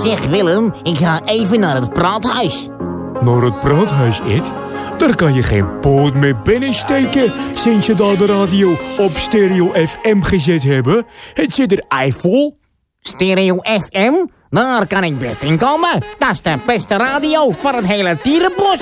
Zeg Willem, ik ga even naar het praathuis. Naar het praathuis, Ed? Daar kan je geen poot meer binnensteken sinds je daar de radio op Stereo FM gezet hebben. Het zit er vol. Stereo FM? Daar kan ik best in komen. Dat is de beste radio voor het hele dierenbos.